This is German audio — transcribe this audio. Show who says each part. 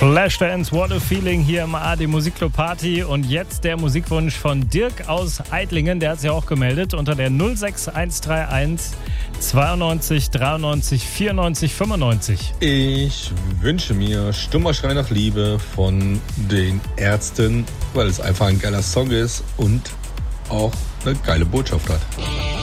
Speaker 1: Flashdance, What a Feeling hier im ARD Musikclub Party. Und jetzt der Musikwunsch von Dirk aus Eidlingen, der hat sich auch gemeldet unter der 06131 92 93 94 95.
Speaker 2: Ich wünsche mir Stummer Schrei nach Liebe von den Ärzten, weil es einfach ein geiler Song ist und auch eine geile Botschaft hat.